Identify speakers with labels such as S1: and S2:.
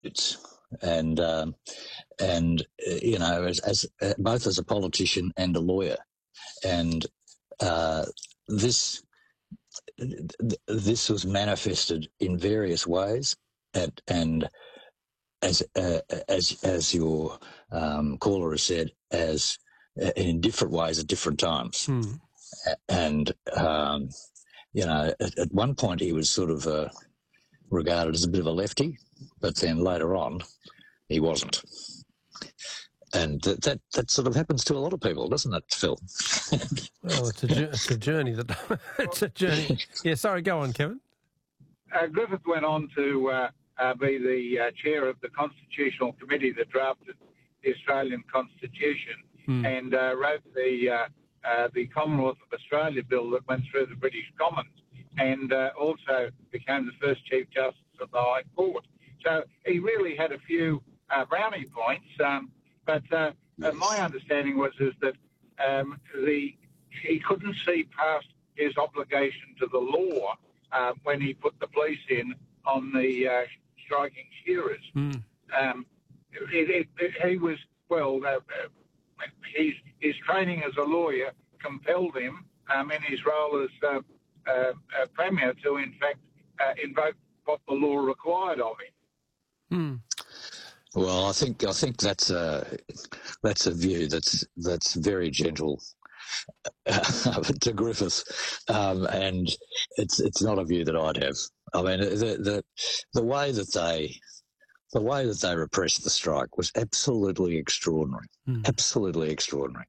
S1: it's and you know, as both as a politician and a lawyer, and this this was manifested in various ways, and as your caller has said, as in different ways at different times. And you know, at one point he was sort of regarded as a bit of a lefty, but then later on he wasn't. And that sort of happens to a lot of people, doesn't it, Phil?
S2: Well, it's a journey. It's a journey. Yeah, sorry, go on, Kevin.
S3: Griffith went on to be the chair of the Constitutional Committee that drafted the Australian Constitution and wrote the Commonwealth of Australia bill that went through the British Commons, and also became the first Chief Justice of the High Court. So he really had a few brownie points, but my understanding was that he couldn't see past his obligation to the law when he put the police in on the striking shearers. He was, well, his training as a lawyer compelled him in his role as Premier to, in fact, invoke what the law required of him.
S1: Well, I think that's a view that's very gentle to Griffith, and it's not a view that I'd have. I mean, the way that they repressed the strike was absolutely extraordinary, absolutely extraordinary.